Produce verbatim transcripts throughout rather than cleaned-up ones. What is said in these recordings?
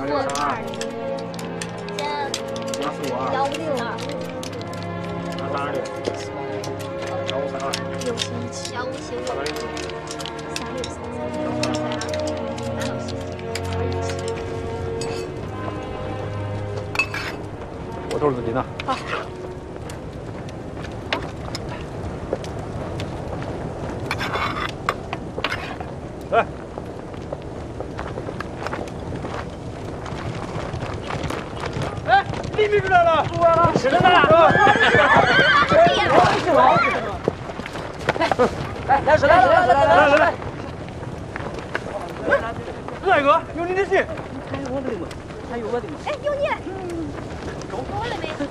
我八四五二， 幺五零二， 八三二六，幺五三二， 六七一七，幺五七五， 八三六四， 三六三三，三六七四，二一七。 我豆子您呢？ 好。 来。哎，丽丽出来了！吃着呢。 来，来，来，来，来，来，来，来。 帅哥，有你的信。 还有我的吗？还有我的吗？ 哎，有你。有我的没？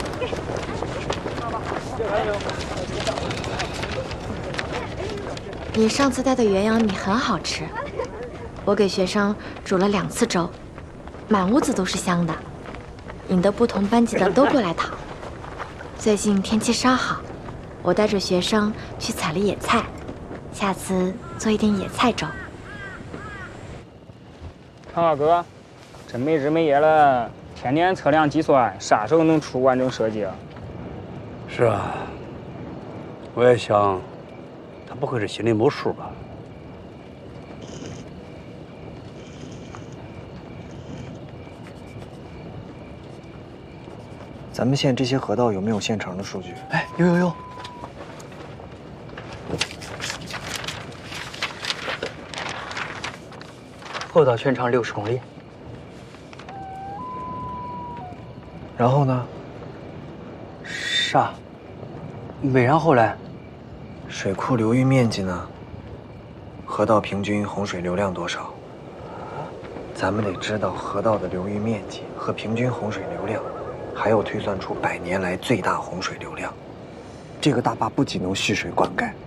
给。 你上次带的元阳米很好吃，我给学生煮了两次粥，满屋子都是香的。引得不同班级的都过来讨。最近天气稍好，我带着学生去采了野菜，下次做一点野菜粥。 康老哥，这没日没夜了，天天测量计算，啥时候能出完整设计啊？ 是啊，我也想，他不会是心里没数吧？ 咱们县这些河道有没有现成的数据？ 哎，有有有。河道全长六十公里。 然后呢？ 啥？没然后嘞？ 水库流域面积呢？河道平均洪水流量多少？咱们得知道河道的流域面积和平均洪水流量。还要推算出百年来最大洪水流量，这个大坝不仅能蓄水灌溉，